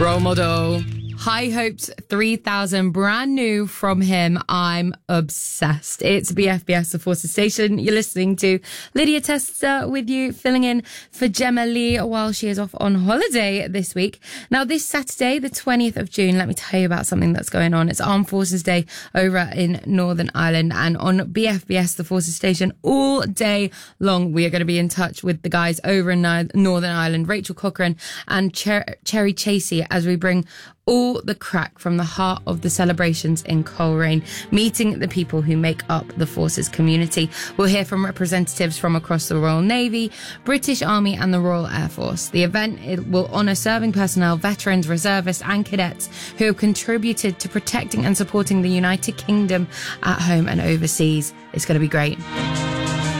Role model. High Hopes 3000, brand new from him. I'm obsessed. It's BFBS, the Forces Station. You're listening to Lydia Tester with you, filling in for Gemma Lee while she is off on holiday this week. Now, this Saturday, the 20th of June, let me tell you about something that's going on. It's Armed Forces Day over in Northern Ireland, and on BFBS, the Forces Station, all day long, we are going to be in touch with the guys over in Northern Ireland, Rachel Cochran and Cherry Chasey, as we bring all the crack from the heart of the celebrations in Coleraine, meeting the people who make up the Forces community. We'll hear from representatives from across the Royal Navy, British Army and the Royal Air Force. The event will honour serving personnel, veterans, reservists and cadets who have contributed to protecting and supporting the United Kingdom at home and overseas. It's going to be great.